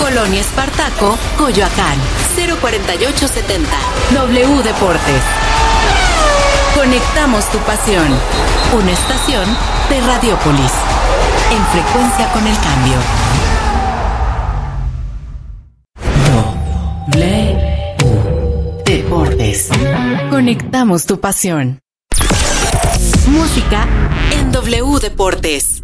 Colonia Espartaco, Coyoacán, 04870. W Deportes. Conectamos tu pasión. Una estación de Radiopolis. En frecuencia con el cambio. W Deportes. Conectamos tu pasión. Música en W Deportes.